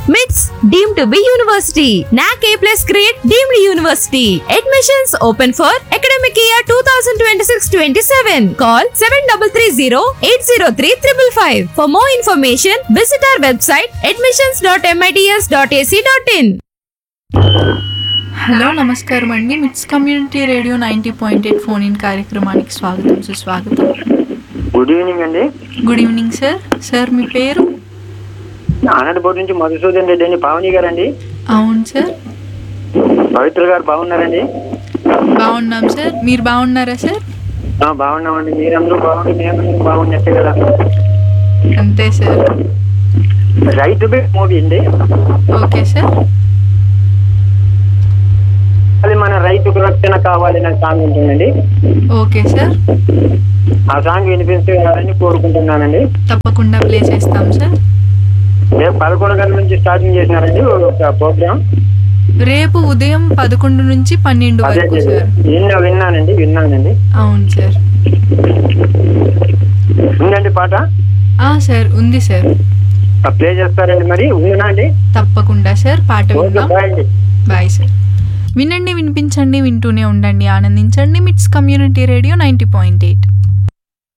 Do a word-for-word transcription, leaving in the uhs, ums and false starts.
మిట్స్ deemed to be university. నాక్ ఏ plus grade deemed university. Admissions open for academic year two thousand twenty six twenty seven. Call seven three three zero eight zero three triple five. For more information visit our website admissions dot MITS dot AC dot in. Hello, నమస్కారం అండి. మిట్స్ community radio ninety point eight phone in కార్యక్రమానికి స్వాగతం, సుస్వాగతం. Good evening అండి. Good evening sir. Sir మీ పేరు? ఆనందపూర్ నుంచి మధుసూదన్ రెడ్డి అండి. పావని గారు అండి. అవును సార్. పవిత్ర గారు బాగున్నారండి? బాగున్నాం సార్. మీరు బాగున్నారా సార్? బాగున్నామండి. మీరందరూ బాగుండి మేమందరూ బాగున్నట్టే కదా. అంతే సార్. రైతు బిడ్ మూవీ అండి. Okay sir. అది మన రైతుకు రక్షణ కావాలి నాకు సాంగ్ ఉంటుందండి. Okay sir. ఆ సాంగ్ వినిపించాలని కోరుకుంటున్నానండి. తప్పకుండా ప్లే చేస్తాం సార్. రేపు పదకొండు గంటల నుంచి స్టార్టింగ్ చేసినారండి ఒక ప్రోగ్రామ్. రేపు ఉదయం పదకొండు నుంచి పన్నెండు వరకు సార్. విన్నా విన్నానండి విన్నానండి అవును సార్. ఉందండి పాట? సార్ ఉంది సార్. ప్లే చేస్తారండి మరి? ఉందా అండి? తప్పకుండా సార్. పాట విందాం. Bye sir. వినండి, వినిపించండి, వింటూనే ఉండండి, ఆనందించండి. మిట్స్ community radio ninety point eight.